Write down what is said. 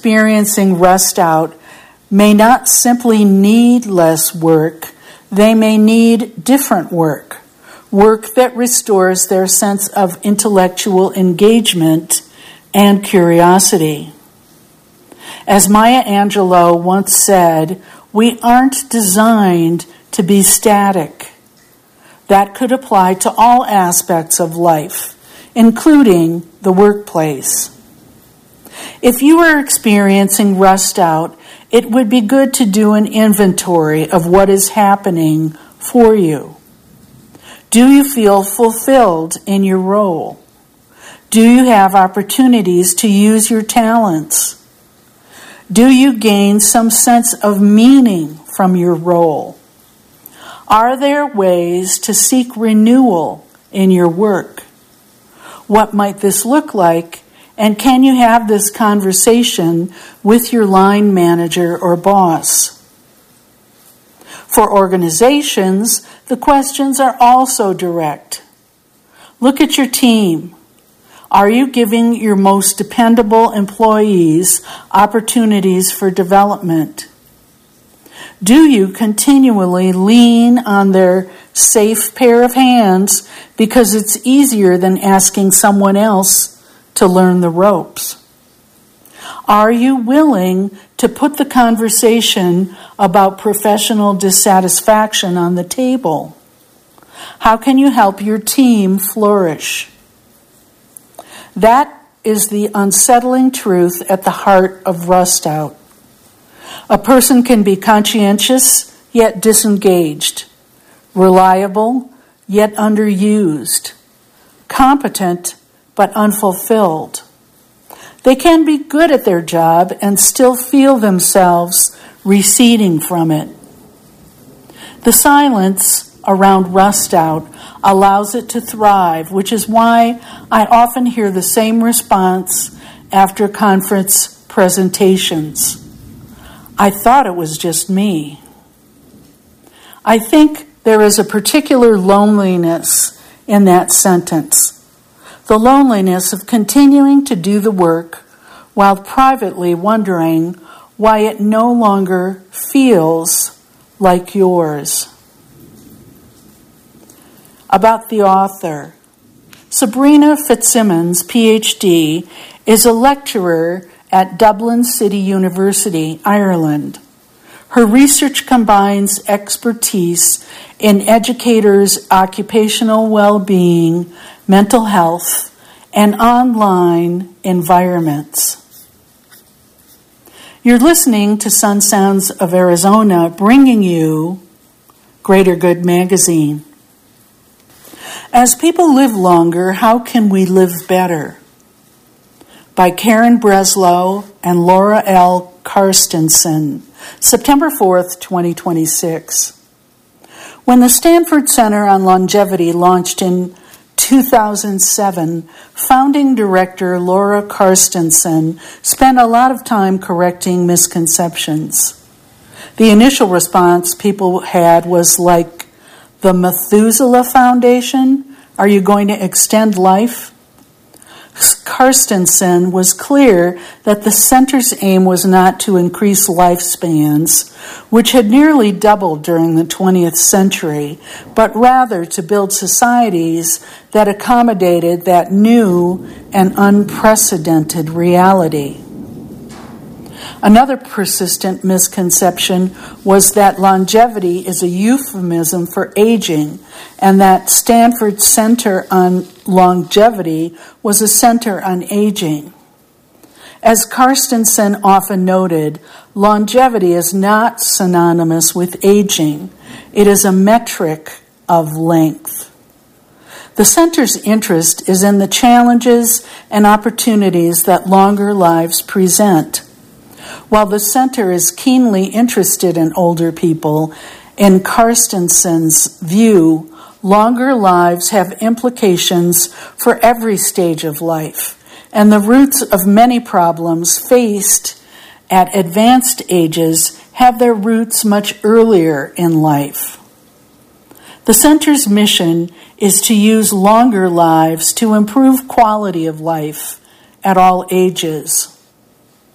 experiencing rust out may not simply need less work, they may need different work, work that restores their sense of intellectual engagement and curiosity. As Maya Angelou once said, we aren't designed to be static. That could apply to all aspects of life, including the workplace. If you are experiencing rust out, it would be good to do an inventory of what is happening for you. Do you feel fulfilled in your role? Do you have opportunities to use your talents? Do you gain some sense of meaning from your role? Are there ways to seek renewal in your work? What might this look like? And can you have this conversation with your line manager or boss? For organizations, the questions are also direct. Look at your team. Are you giving your most dependable employees opportunities for development? Do you continually lean on their safe pair of hands because it's easier than asking someone else to learn the ropes? Are you willing to put the conversation about professional dissatisfaction on the table? How can you help your team flourish? That is the unsettling truth at the heart of rust out. A person can be conscientious yet disengaged, reliable yet underused, competent but unfulfilled. They can be good at their job and still feel themselves receding from it. The silence around rust out allows it to thrive, which is why I often hear the same response after conference presentations. I thought it was just me. I think there is a particular loneliness in that sentence. The loneliness of continuing to do the work while privately wondering why it no longer feels like yours. About the author. Sabrina Fitzsimmons, PhD, is a lecturer at Dublin City University, Ireland. Her research combines expertise in educators' occupational well-being, mental health, and online environments. You're listening to Sun Sounds of Arizona, bringing you Greater Good Magazine. As people live longer, how can we live better? By Karen Breslow and Laura L. Carstensen, September 4th, 2026. When the Stanford Center on Longevity launched in 2007, founding director Laura Carstensen spent a lot of time correcting misconceptions. The initial response people had was like, the Methuselah Foundation? Are you going to extend life? Carstensen was clear that the center's aim was not to increase lifespans, which had nearly doubled during the 20th century, but rather to build societies that accommodated that new and unprecedented reality. Another persistent misconception was that longevity is a euphemism for aging, and that Stanford Center on Longevity was a center on aging. As Carstensen often noted, longevity is not synonymous with aging. It is a metric of length. The center's interest is in the challenges and opportunities that longer lives present. While the center is keenly interested in older people, in Carstensen's view, longer lives have implications for every stage of life, and the roots of many problems faced at advanced ages have their roots much earlier in life. The center's mission is to use longer lives to improve quality of life at all ages.